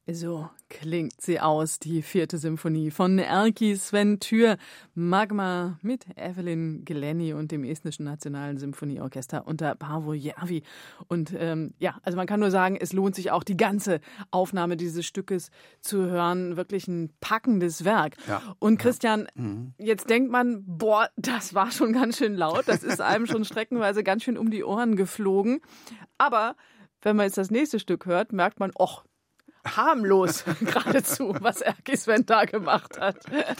So klingt sie aus, die 4. Symphonie von Erkki Sven Tür, Magma mit Evelyn Glennie und dem Estnischen Nationalen Symphonieorchester unter Paavo Järvi. Und also man kann nur sagen, es lohnt sich auch, die ganze Aufnahme dieses Stückes zu hören. Wirklich ein packendes Werk. Ja. Und Christian, jetzt denkt man, boah, das war schon ganz schön laut. Das ist einem schon streckenweise ganz schön um die Ohren geflogen. Aber wenn man jetzt das nächste Stück hört, merkt man, harmlos geradezu, was Erkki Sven da gemacht hat.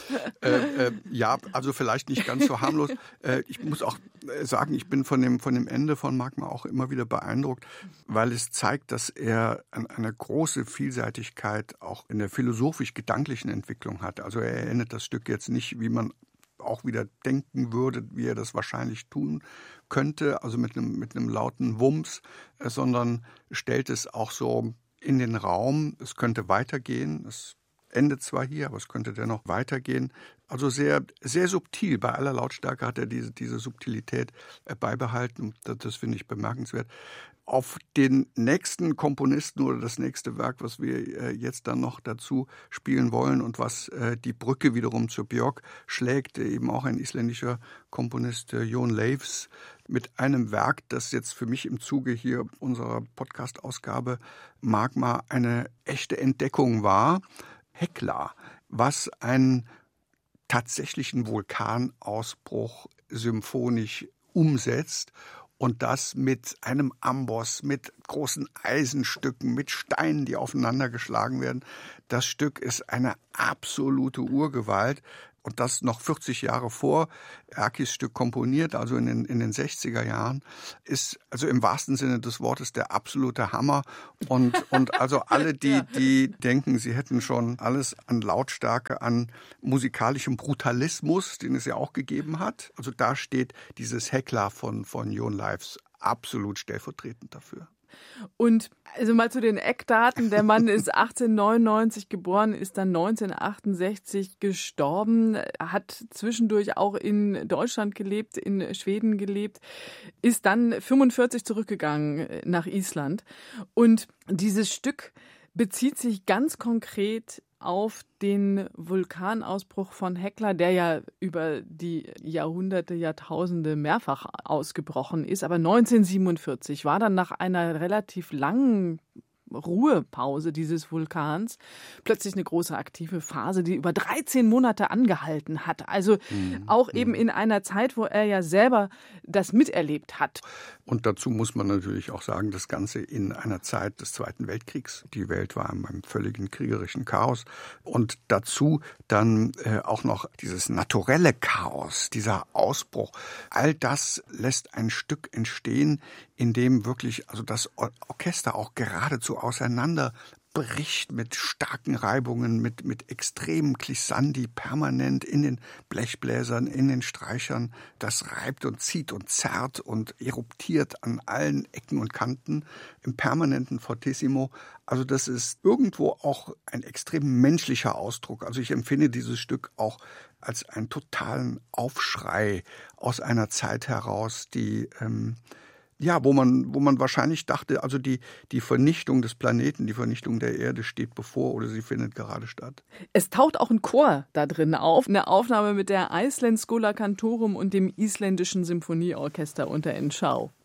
Ja, also vielleicht nicht ganz so harmlos. Ich muss auch sagen, ich bin von dem Ende von Magma auch immer wieder beeindruckt, weil es zeigt, dass er eine große Vielseitigkeit auch in der philosophisch-gedanklichen Entwicklung hat. Also er endet das Stück jetzt nicht, wie man auch wieder denken würde, wie er das wahrscheinlich tun könnte, also mit einem lauten Wumms, sondern stellt es auch so in den Raum, es könnte weitergehen, es endet zwar hier, aber es könnte dennoch weitergehen. Also sehr, sehr subtil, bei aller Lautstärke hat er diese Subtilität beibehalten. Das finde ich bemerkenswert. Auf den nächsten Komponisten oder das nächste Werk, was wir jetzt dann noch dazu spielen wollen und was die Brücke wiederum zu Björk schlägt, eben auch ein isländischer Komponist, Jón Leifs, mit einem Werk, das jetzt für mich im Zuge hier unserer Podcast-Ausgabe Magma eine echte Entdeckung war. Hekla, was einen tatsächlichen Vulkanausbruch symphonisch umsetzt. Und das mit einem Amboss, mit großen Eisenstücken, mit Steinen, die aufeinander geschlagen werden. Das Stück ist eine absolute Urgewalt. Und das noch 40 Jahre vor Erkkis Stück komponiert, also in den 60er Jahren, ist also im wahrsten Sinne des Wortes der absolute Hammer. Und also alle, die denken, sie hätten schon alles an Lautstärke, an musikalischem Brutalismus, den es ja auch gegeben hat. Also da steht dieses Hekla von Jón Leifs absolut stellvertretend dafür. Und also mal zu den Eckdaten. Der Mann ist 1899 geboren, ist dann 1968 gestorben, hat zwischendurch auch in Deutschland gelebt, in Schweden gelebt, ist dann 1945 zurückgegangen nach Island. Und dieses Stück bezieht sich ganz konkret auf den Vulkanausbruch von Hekla, der ja über die Jahrhunderte, Jahrtausende mehrfach ausgebrochen ist. Aber 1947 war dann nach einer relativ langen Ruhepause dieses Vulkans plötzlich eine große aktive Phase, die über 13 Monate angehalten hat. Also auch eben in einer Zeit, wo er ja selber das miterlebt hat. Und dazu muss man natürlich auch sagen, das Ganze in einer Zeit des Zweiten Weltkriegs. Die Welt war in einem völligen kriegerischen Chaos. Und dazu dann auch noch dieses naturelle Chaos, dieser Ausbruch. All das lässt ein Stück entstehen, in dem wirklich also das Orchester auch geradezu auseinanderbricht mit starken Reibungen, mit extremen Glissandi permanent in den Blechbläsern, in den Streichern. Das reibt und zieht und zerrt und eruptiert an allen Ecken und Kanten im permanenten Fortissimo. Also das ist irgendwo auch ein extrem menschlicher Ausdruck. Also ich empfinde dieses Stück auch als einen totalen Aufschrei aus einer Zeit heraus, die wo man wahrscheinlich dachte, also die Vernichtung des Planeten, die Vernichtung der Erde steht bevor oder sie findet gerade statt. Es taucht auch ein Chor da drin auf, eine Aufnahme mit der Iceland Schola Cantorum und dem Isländischen Symphonieorchester unter Schau.